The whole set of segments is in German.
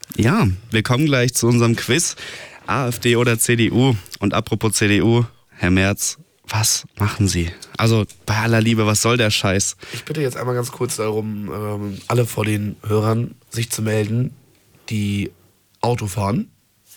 Ja, wir kommen gleich zu unserem Quiz. AfD oder CDU? Und apropos CDU, Herr Merz, was machen Sie? Also bei aller Liebe, was soll der Scheiß? Ich bitte jetzt einmal ganz kurz darum, alle vor den Hörern sich zu melden, die Auto fahren.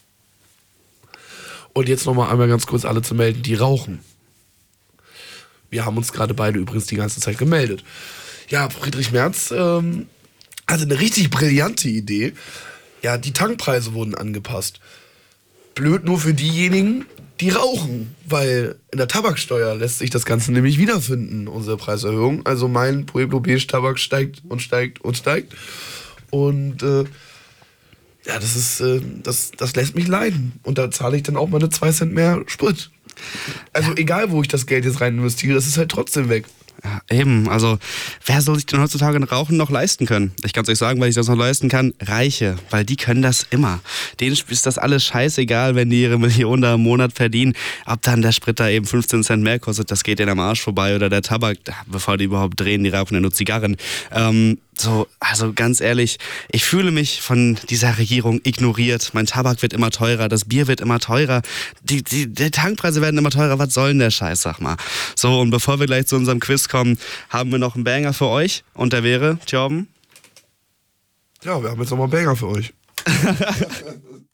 Und jetzt nochmal einmal ganz kurz alle zu melden, die rauchen. Wir haben uns gerade beide übrigens die ganze Zeit gemeldet. Ja, Friedrich Merz hatte eine richtig brillante Idee. Ja, die Tankpreise wurden angepasst. Blöd nur für diejenigen, die rauchen, weil in der Tabaksteuer lässt sich das Ganze nämlich wiederfinden, unsere Preiserhöhung. Also mein Pueblo Beige Tabak steigt und steigt und steigt. Und ja, das lässt mich leiden. Und da zahle ich dann auch meine 2 Cent mehr Sprit. Also egal, wo ich das Geld jetzt rein investiere, das ist halt trotzdem weg. Ja, eben, also wer soll sich denn heutzutage ein Rauchen noch leisten können? Ich kann es euch sagen, weil ich das noch leisten kann, Reiche, weil die können das immer. Denen ist das alles scheißegal, wenn die ihre Millionen da im Monat verdienen, ob dann der Sprit da eben 15 Cent mehr kostet, das geht denen am Arsch vorbei oder der Tabak, bevor die überhaupt drehen, die rauchen ja nur Zigarren. Also ganz ehrlich, ich fühle mich von dieser Regierung ignoriert. Mein Tabak wird immer teurer, das Bier wird immer teurer, die Tankpreise werden immer teurer. Was soll denn der Scheiß, sag mal. So, und bevor wir gleich zu unserem Quiz kommen, haben wir noch einen Banger für euch. Und der wäre, Thjorben? Ja, wir haben jetzt nochmal einen Banger für euch.